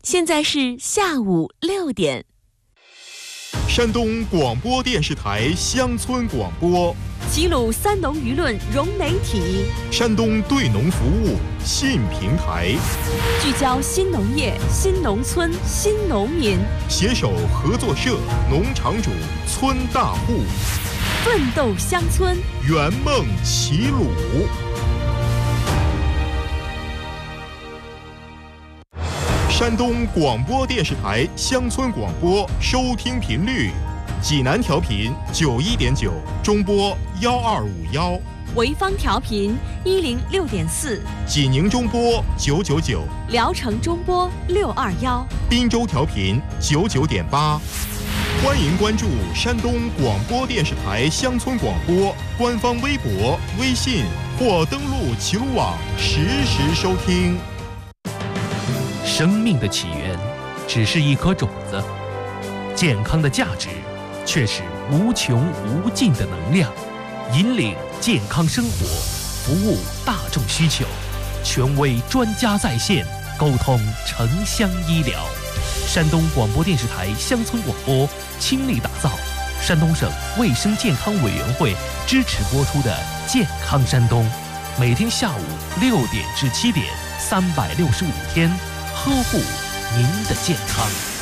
现在是下午6点。 山东广播电视台乡村广播， 齐鲁三农舆论融媒体， 山东对农服务新平台， 聚焦新农业、新农村、新农民， 携手合作社、农场主、村大户， 奋斗乡村， 圆梦齐鲁。山东广播电视台乡村广播收听频率：济南调频91.9，中波1251； 潍坊调频106.4， 济宁中波999， 聊城中波621， 滨州调频99.8。欢迎关注山东广播电视台乡村广播官方微博、微信或登录齐鲁网实时收听。 生命的起源只是一颗种子，健康的价值却是无穷无尽的能量。引领健康生活，服务大众需求，权威专家在线，沟通城乡医疗。山东广播电视台乡村广播倾力打造山东省卫生健康委员会支持播出的《健康山东》，每天下午6点至7点，365天，呵护您的健康。